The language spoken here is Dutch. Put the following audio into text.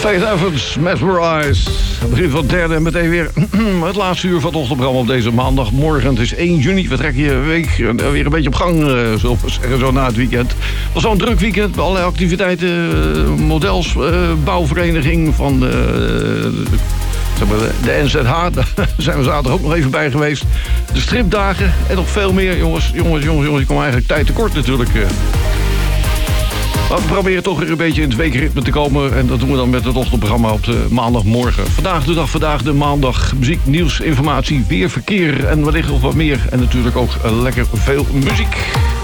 Faith Evans, Mesmerize. Begin van het derde en meteen weer het laatste uur van het ochtendprogramma op deze maandagmorgen. Het is 1 juni, we trekken je week weer een beetje op gang, zullen we zeggen, zo na het weekend. Het was zo'n druk weekend met allerlei activiteiten, models, bouwvereniging van de NZH, daar zijn we zaterdag ook nog even bij geweest. De stripdagen en nog veel meer, jongens. Je komt eigenlijk tijd tekort natuurlijk. Maar we proberen toch weer een beetje in het weekritme te komen. En dat doen we dan met het ochtendprogramma op de maandagmorgen. Vandaag de maandag. Muziek, nieuws, informatie, weer verkeer en wellicht nog wat meer. En natuurlijk ook lekker veel muziek.